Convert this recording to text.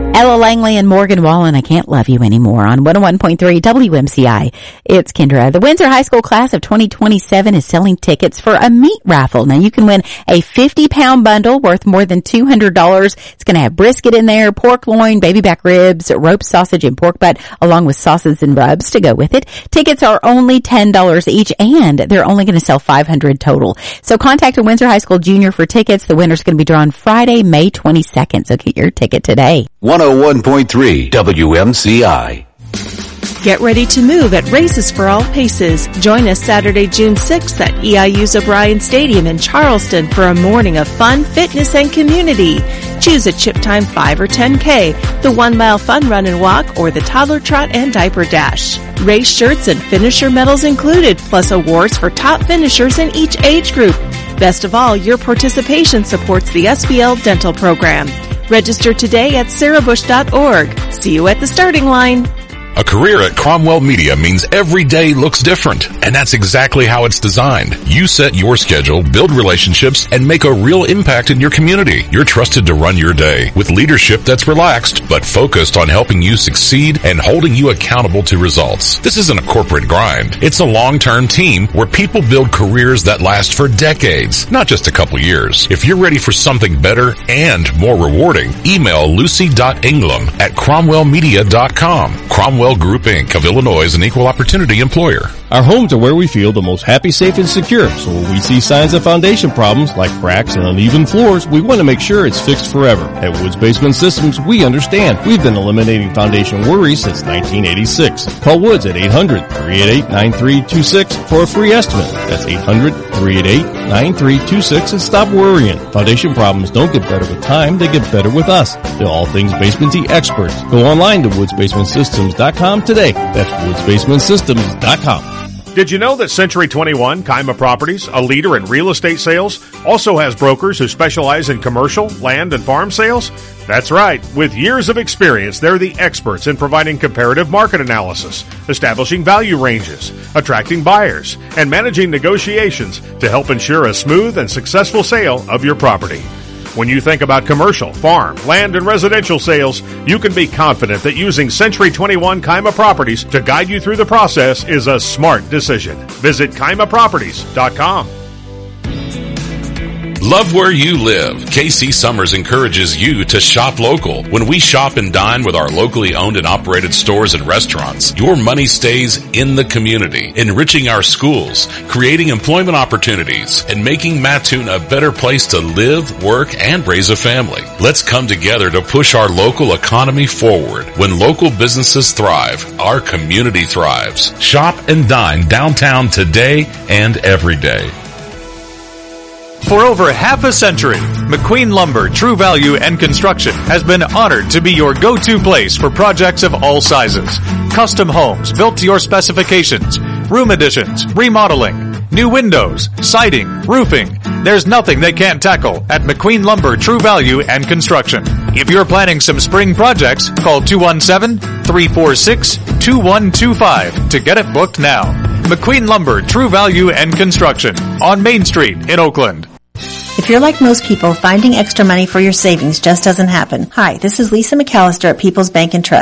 Ella Langley and Morgan Wallen, I Can't Love You Anymore on 101.3 WMCI. It's Kendra. The Windsor High School class of 2027 is selling tickets for a meat raffle. Now you can win a 50-pound bundle worth more than $200. It's going to have brisket in there, pork loin, baby back ribs, rope sausage, and pork butt, along with sauces and rubs to go with it. Tickets are only $10 each, and they're only going to sell 500 total. So contact a Windsor High School junior for tickets. The winner's going to be drawn Friday, May 22nd. So get your ticket today. 101.3 WMCI. Get ready to move at Races for All Paces. Join us Saturday, June 6th at EIU's O'Brien Stadium in Charleston for a morning of fun, fitness, and community. Choose a chip time 5 or 10K, the 1 mile fun run and walk, or the toddler trot and diaper dash. Race shirts and finisher medals included, plus awards for top finishers in each age group. Best of all, your participation supports the SBL Dental Program. Register today at sarahbush.org. See you at the starting line. A career at Cromwell Media means every day looks different, and that's exactly how it's designed. You set your schedule, build relationships, and make a real impact in your community. You're trusted to run your day with leadership that's relaxed, but focused on helping you succeed and holding you accountable to results. This isn't a corporate grind. It's a long-term team where people build careers that last for decades, not just a couple years. If you're ready for something better and more rewarding, email lucy.ingram@cromwellmedia.com. Cromwell Group, Inc. of Illinois is an equal opportunity employer. Our homes are where we feel the most happy, safe, and secure. So when we see signs of foundation problems like cracks and uneven floors, we want to make sure it's fixed forever. At Woods Basement Systems, we understand. We've been eliminating foundation worries since 1986. Call Woods at 800-388-9326 for a free estimate. That's 800-388-9326 and stop worrying. Foundation problems don't get better with time, they get better with us. They're all things basement-y experts. Go online to woodsbasementsystems.com today. That's woodsbasementsystems.com. Did you know that Century 21 Kaima Properties, a leader in real estate sales, also has brokers who specialize in commercial, land, and farm sales? That's right. With years of experience, they're the experts in providing comparative market analysis, establishing value ranges, attracting buyers, and managing negotiations to help ensure a smooth and successful sale of your property. When you think about commercial, farm, land, and residential sales, you can be confident that using Century 21 Kaima Properties to guide you through the process is a smart decision. Visit KaimaProperties.com. Love where you live. KC Summers encourages you to shop local. When we shop and dine with our locally owned and operated stores and restaurants, your money stays in the community, enriching our schools, creating employment opportunities, and making Mattoon a better place to live, work, and raise a family. Let's come together to push our local economy forward. When local businesses thrive, our community thrives. Shop and dine downtown today and every day. For over half a century, McQueen Lumber, True Value, and Construction has been honored to be your go-to place for projects of all sizes. Custom homes built to your specifications, room additions, remodeling, new windows, siding, roofing. There's nothing they can't tackle at McQueen Lumber, True Value, and Construction. If you're planning some spring projects, call 217-346-2125 to get it booked now. McQueen Lumber, True Value, and Construction on Main Street in Oakland. If you're like most people, finding extra money for your savings just doesn't happen. Hi, this is Lisa McAllister at People's Bank and Trust.